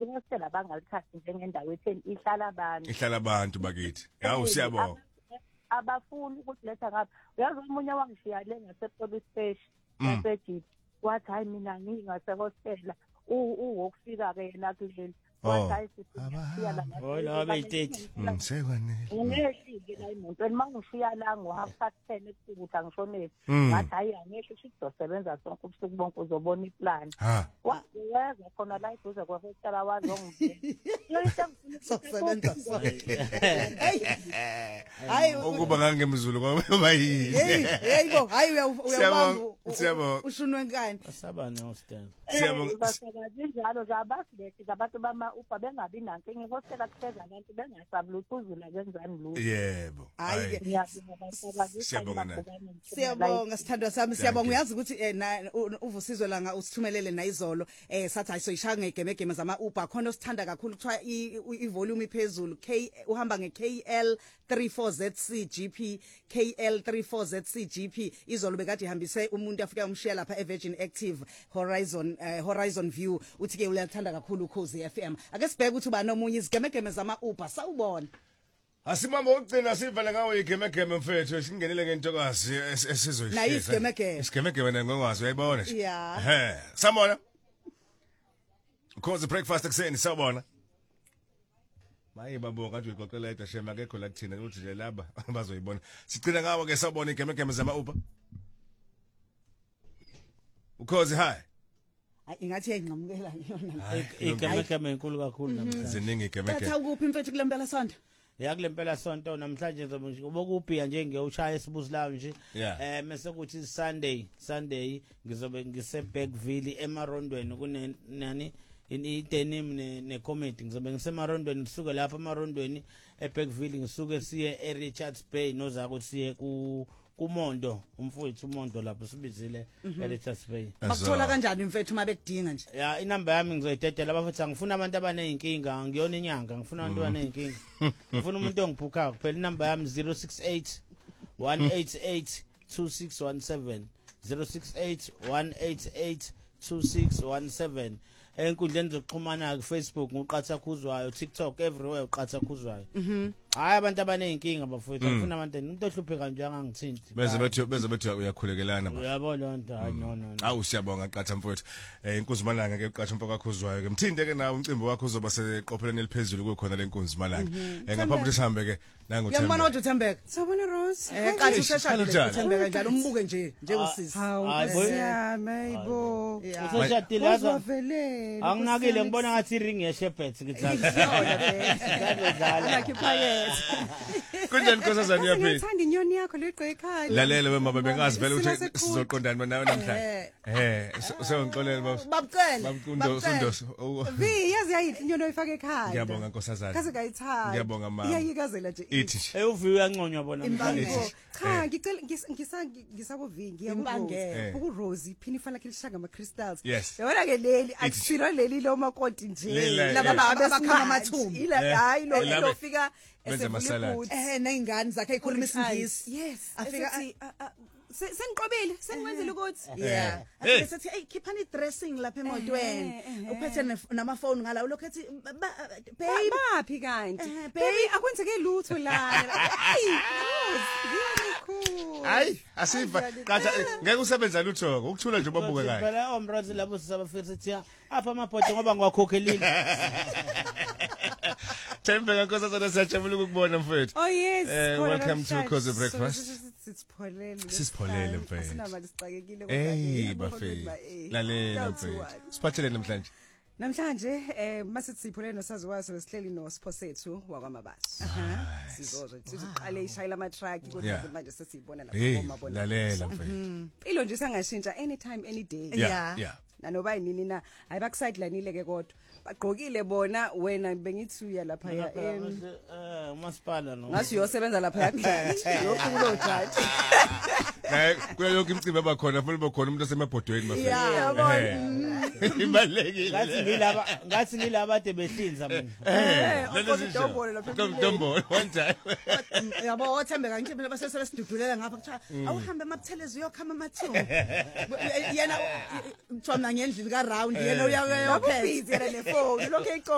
ihostela abangalithathi njengendawo etheni ihlala abantu bakithi yawu siyabonga abafuni ukuthi letha ngapha uyazi umunye wangishiya le ngasepolice station yaseJip wathi hayi mina ngingasehostela ukufika ke yena kuleli wathi hayi siya la hola abayithethe sekwanele ngehlike la imontweni mangishiya la ngo10:30 ebusuku uthi angishonele ngathi hayi angisho ukuthi sizosebenza sonke ubusuku bonke uzobona iplan wayeza khona la eduze kwafestala wazongivela sokusebenza hayi ukuba ngangemzulu ngoba yini hey hayi uyabamba siyabonga ushunwe ngani asabane hostel siyabonga basebenza njalo zabasilethi zabantu bama uba bengabi nankinga ihostela kupheza abantu bengasabluthuzula kwenzani lo yebo hayi siyabonga siyabonga sithandwa sami siyabonga uyazi ukuthi uvusizwe langa usithumelele na izolo sathi ayisoyishaya ngegemegeme zama Uber khona osithanda kakhulu kuthiwa ivolume iphezulu uhamba ngeKL 34ZC GP KL 34ZC GP izolo bekade ihambise umuntu afika umshiya lapha eVirgin Active Horizon View uthi ke uyathanda kakhulu Ukhozi FM ake sibheke ukuthi uba nomunye izigemegeme zama Uber sawubona asimama ugcina sivele ngawe igemegeme mfethu singenele ngentokazi esizoyishisa nayi isigemegeme ngokwazi uyayibona nje sabona Ukhozi breakfast ekseni sawubona maye babo kanje uyiqoqela ida shema akekho la kuthina ukuthi nje laba bazoyibona sicina ngawo ke sawubona igemegeme zama Uber Ukhozi hi ingathi yayinqamukela yona igemegeme enkulu kakhulu namhlanje ziningi igemegeme thatha ukuphi mfethu kulempela sonto kulempela sonto namhlanje ngizobe nje ubokuphi nje ngiyushaya isibuzi lawo nje mase kuthi Sunday ngizobe ngise Bergville emarondweni kunani denim ne comedy ngizobe ngisemarondweni ngisuke lapha emarondweni eBergville ngisuke siye eRichards Bay noza ukuthi siye kuMondo umfowethu uMondo lapho sibizile eRichards Bay bakuthola kanjani mfethu mabekudinga nje inamba yami ngizoyidedela bafethu ngifuna abantu abanezinkinga ngiyona inyanga ngifuna abantu abanezinkinga ngifuna umuntu ongibhukha kuphela inamba yami 068 188 2617 068 188 2617 enkundleni zokuxhumana ku Facebook nguqatha khuzwayo TikTok everywhere uqatha khuzwayo hayi abantu abanezinkinga bafowethu ngifuna abantu umuntu ohlupheka nje angangithinti beze bethu uyakhulekelana uyabona nto hayi no awu siyabonga qatha mfowethu inkunzi malanga ke qatha mfoko kakhuzwayo ke mthinde ke nawe umcimbi wakho uzoba seqopheleni eliphezulu kukhona lenkunzi malanga ngaphambi sihambe ke nangu Thembeka yabona ukuthi Thembeka sawubona Rose qatha usheshadile Thembeka njalo umbuke nje njengosisi mayibo useshadile yaza vele anginakile ngibona ngathi iring yeShepherd ngidlala kunjani nkosazana yaphila ngithanda inyoni yakho leqhwe ekhaya lalela wemama bengazi vele ukuthi sizoqondana nawe namhlanje usengixolela babucela vi yazi yayithi inyoni oyifaka ekhaya ngiyabonga nkosazana kaze ngayithanda ngiyabonga mama iyayikazela nje ithi uviwe uyanconywa bona namhlanje cha ngicela ngisakuvi ngiyakubange uRose iphini ifana lakhe lishanga ama crystals yabona ke leli akusilo leli lo makoti nje laba abakhama amathumbu hayi lo fika esevule neyingane zakhe ikhuluma isingisi yes afika sengiqobile sengikwenzile ukuthi sethi hey khiphani dressing lapha emotweni uphethe namafoni ngala ulokhethi baby baphi kanti baby akwenzeke lutho lana hayi asiva qatha ngeke usebenza lutho ukuthula nje babuke kahle phela omrozi labo sisabafisa sithi apha amabhodwe ngoba ngiwakhokhelile Thembeka nkosazana siyajabula ukubona mfethu oh yes welcome to Ukhozi breakfast sisipholele mfethu sinamali sixakekile hey bafethu lalela mfethu siphathele namhlanje masithi sipholele nosaziwayo lesihleli noSipho sethu wakwamabasi sizozwe siqale ishayela ama truck kodwa manje sesiyibona lapha ngomabona lalela mfethu impilo nje sangashintsha anytime any day nanoba yini na hayi bakusidelanile ke kodwa bagqokile bona wena bengithi uya lapha ya umasipala no ngasi uyosebenza lapha ya yokulo jaji kuya yonke imicimbi abakhona futhi bakhona umuntu osemabhodweni bafethu yabona ibalekile ngathi ngilaba ade behlinza mina ndombolo one time yabo Thembeka ngithi phela basesele sidudulela ngapha kuthiwa awuhambe amabuthelezo yokhama amathumbu yena mthwana ngendlini ka round yena uyayophela yena le phone lokho